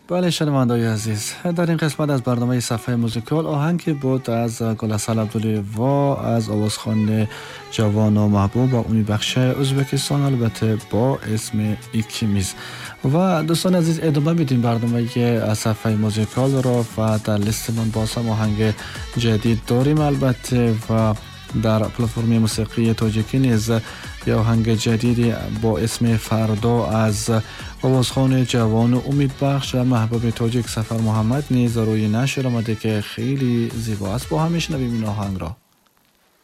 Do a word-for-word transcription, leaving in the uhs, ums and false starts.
بله شنوندگان عزیز، در این قسمت از برنامه صفحه موزیکال آهنگی بود از گل‌حسن عبدالله‌وا از آوازخوان جوان و محبوب و امی بخش ازبکستان، البته با اسم ایکیمیز. و دوستان عزیز ادامه میدیم برنامه صفحه موزیکال را و در لیستمان باز هم آهنگ جدید داریم البته و در پلتفرم موسیقی تاجیکی نیز یه آهنگ جدیدی با اسم فردا از آوازخوان جوان و امید بخش و محبوب تاجیک سفر محمد نیز روی نشر آمده که خیلی زیبا است. با هم میشنویم این آهنگ را.